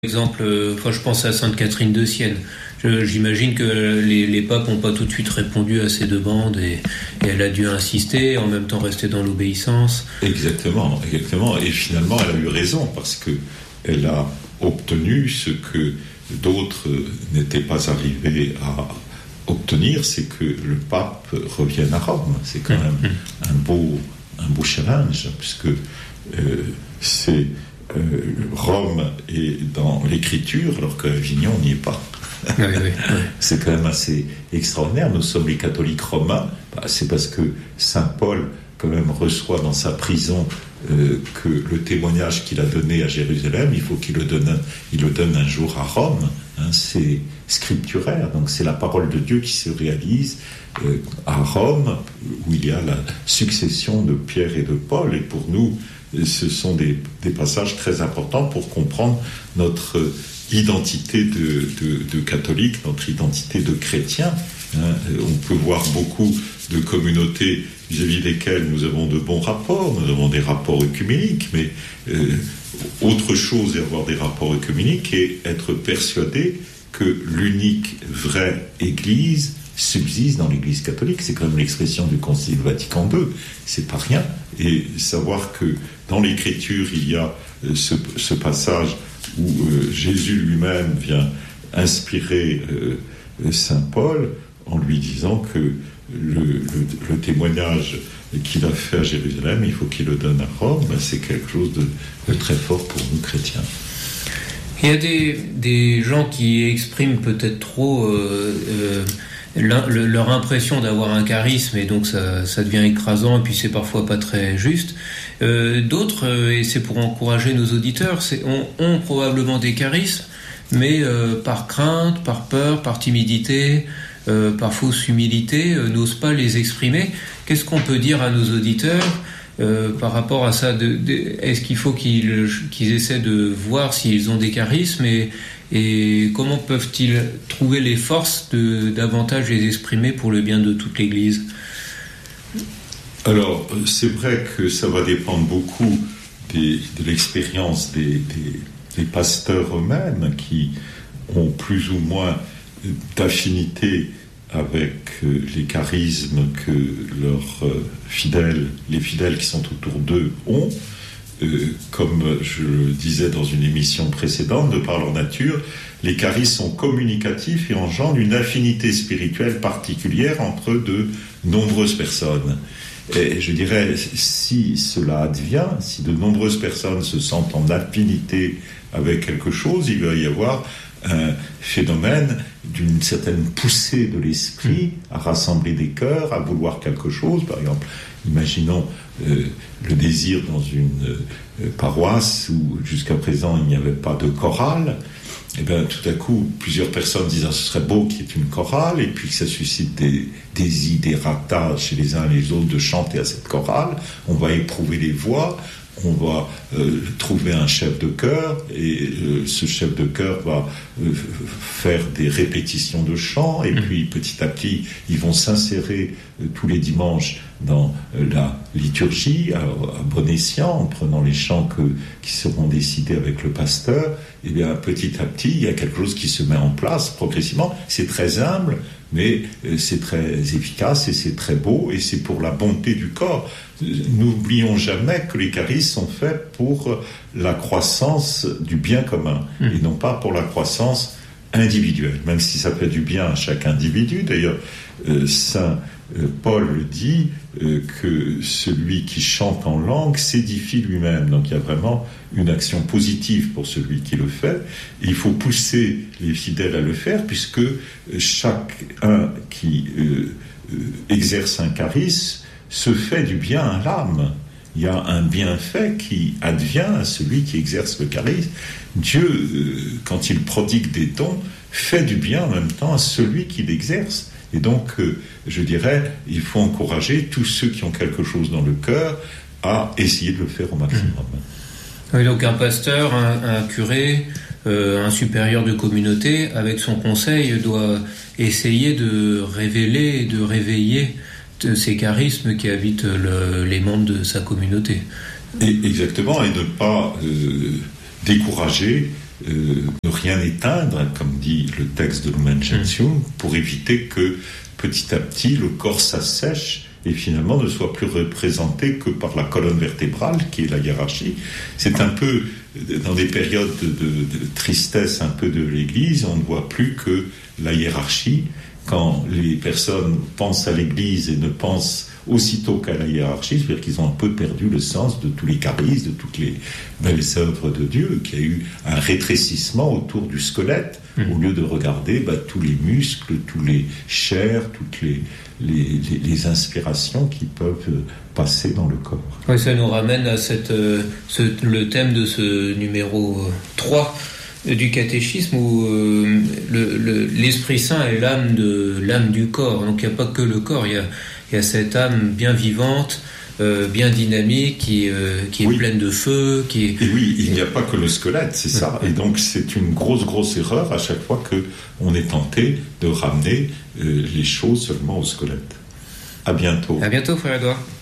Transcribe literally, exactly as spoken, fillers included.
Exemple, euh, enfin, je pense à Sainte Catherine de Sienne. Je, j'imagine que les, les papes n'ont pas tout de suite répondu à ces demandes et, et elle a dû insister, en même temps rester dans l'obéissance. Exactement, exactement. Et finalement, elle a eu raison parce que elle a obtenu ce que d'autres n'étaient pas arrivés à obtenir, c'est que le pape revienne à Rome. C'est quand même mmh. un beau, un beau challenge, puisque euh, c'est Euh, Rome est dans l'écriture, alors qu'Avignon n'y est pas. Oui, oui, oui. C'est quand même assez extraordinaire. Nous sommes les catholiques romains. Bah, c'est parce que saint Paul, quand même, reçoit dans sa prison euh, que le témoignage qu'il a donné à Jérusalem, il faut qu'il le donne, il le donne un jour à Rome. Hein, c'est scripturaire. Donc c'est la parole de Dieu qui se réalise euh, à Rome, où il y a la succession de Pierre et de Paul. Et pour nous, ce sont des, des passages très importants pour comprendre notre identité de, de, de catholique, notre identité de chrétien. Hein. On peut voir beaucoup de communautés vis-à-vis desquelles nous avons de bons rapports, nous avons des rapports œcuméniques, mais euh, autre chose est avoir des rapports œcuméniques et être persuadé que l'unique vraie Église subsiste dans l'Église catholique. C'est quand même l'expression du Concile Vatican deux, c'est pas rien. Et savoir que dans l'Écriture, il y a euh, ce, ce passage où euh, Jésus lui-même vient inspirer euh, saint Paul en lui disant que le, le, le témoignage qu'il a fait à Jérusalem, il faut qu'il le donne à Rome. Ben, c'est quelque chose de, de très fort pour nous chrétiens. Il y a des, des gens qui expriment peut-être trop euh, euh, le, leur impression d'avoir un charisme et donc ça, ça devient écrasant et puis c'est parfois pas très juste. Euh, d'autres, euh, et c'est pour encourager nos auditeurs, c'est, ont, ont probablement des charismes, mais euh, par crainte, par peur, par timidité, euh, par fausse humilité, euh, n'osent pas les exprimer. Qu'est-ce qu'on peut dire à nos auditeurs euh, par rapport à ça de, de, est-ce qu'il faut qu'ils, qu'ils essaient de voir s'ils ont des charismes et, et comment peuvent-ils trouver les forces de davantage les exprimer pour le bien de toute l'Église ? Alors, c'est vrai que ça va dépendre beaucoup des, de l'expérience des, des, des pasteurs eux-mêmes qui ont plus ou moins d'affinité avec les charismes que leurs fidèles, les fidèles qui sont autour d'eux ont. Euh, comme je le disais dans une émission précédente, de par leur nature, les charismes sont communicatifs et engendrent une affinité spirituelle particulière entre de nombreuses personnes. Et je dirais, si cela advient, si de nombreuses personnes se sentent en affinité avec quelque chose, il va y avoir un phénomène d'une certaine poussée de l'esprit à rassembler des cœurs, à vouloir quelque chose. Par exemple, imaginons euh, le désir dans une euh, paroisse où jusqu'à présent il n'y avait pas de chorale. Et bien tout à coup, plusieurs personnes disent ah, ce serait beau qu'il y ait une chorale, et puis que ça suscite des désiderata chez les uns et les autres de chanter à cette chorale. On va éprouver les voix, on va euh, trouver un chef de chœur, et euh, ce chef de chœur va euh, faire des répétitions de chants, et puis petit à petit, ils vont s'insérer euh, tous les dimanches dans euh, la liturgie, à, à bon escient, en prenant les chants que, qui seront décidés avec le pasteur. Et bien petit à petit, il y a quelque chose qui se met en place progressivement. C'est très humble, mais euh, c'est très efficace et c'est très beau, et c'est pour la bonté du corps. N'oublions jamais que les charismes sont faits pour la croissance du bien commun, mmh. et non pas pour la croissance individuelle, même si ça fait du bien à chaque individu. D'ailleurs, euh, saint euh, Paul dit euh, que celui qui chante en langue s'édifie lui-même. Donc il y a vraiment une action positive pour celui qui le fait. Et il faut pousser les fidèles à le faire, puisque chacun qui euh, euh, exerce un charisme se fait du bien à l'âme. Il y a un bienfait qui advient à celui qui exerce le charisme. Dieu, euh, quand il prodigue des dons, fait du bien en même temps à celui qui l'exerce. Et donc, euh, je dirais, il faut encourager tous ceux qui ont quelque chose dans le cœur à essayer de le faire au maximum. Oui, donc un pasteur, un, un curé, euh, un supérieur de communauté, avec son conseil, doit essayer de révéler et de réveiller ces charismes qui habitent le, les membres de sa communauté. Et exactement, et ne pas euh, décourager euh, ne rien éteindre, comme dit le texte de Lumen Gentium, pour éviter que petit à petit le corps s'assèche et finalement ne soit plus représenté que par la colonne vertébrale qui est la hiérarchie. C'est un peu, dans des périodes de, de, de tristesse un peu de l'Église, on ne voit plus que la hiérarchie. Quand les personnes pensent à l'Église et ne pensent aussitôt qu'à la hiérarchie, c'est-à-dire qu'ils ont un peu perdu le sens de tous les charismes, de toutes les belles œuvres de Dieu, qu'il y a eu un rétrécissement autour du squelette, mmh. au lieu de regarder bah, tous les muscles, tous les chairs, toutes les, les, les, les inspirations qui peuvent passer dans le corps. Oui, ça nous ramène à cette, euh, ce, le thème de ce numéro trois du catéchisme où euh, le, le, l'Esprit Saint est l'âme, de, l'âme du corps. Donc il n'y a pas que le corps, il y a, il y a cette âme bien vivante, euh, bien dynamique, qui, euh, qui est oui. pleine de feu. Qui est... Et oui, il n'y a pas que le squelette, c'est ça. Et donc c'est une grosse, grosse erreur à chaque fois qu'on est tenté de ramener euh, les choses seulement au squelette. À bientôt. À bientôt, frère Edouard.